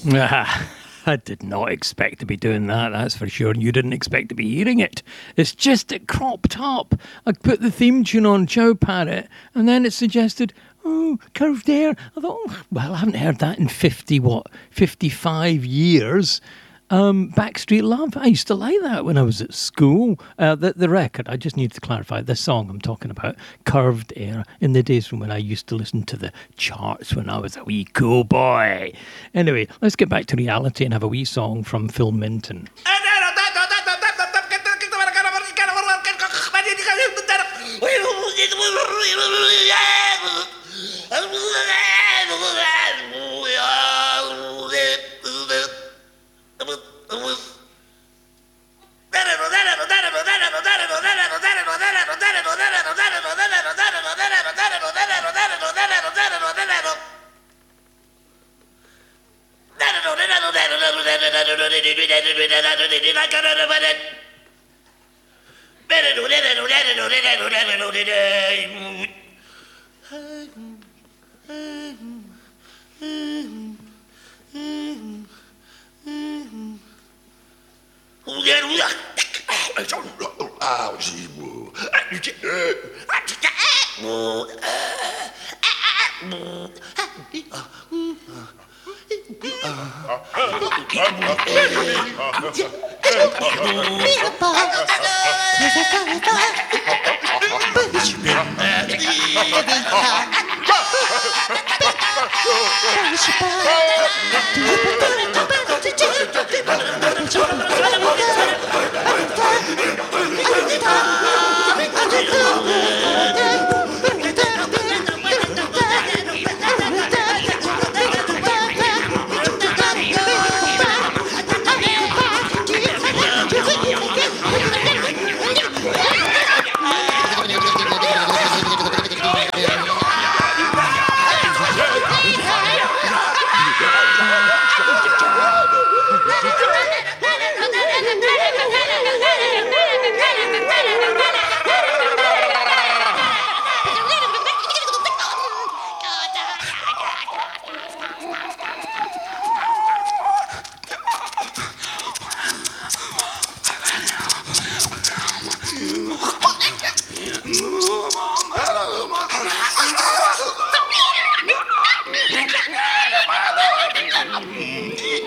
Ah, I did not expect to be doing that, that's for sure. And you didn't expect to be hearing it. It's just it cropped up. I put the theme tune on Chow Parrot, and then it suggested, oh, Curved Air. I thought, oh, well, I haven't heard that in 55 years. Backstreet Love. I used to like that when I was at school. The record, I just need to clarify, the song I'm talking about, Curved Air, in the days when I used to listen to the charts when I was a wee cool boy. Anyway, let's get back to reality and have a wee song from Phil Minton.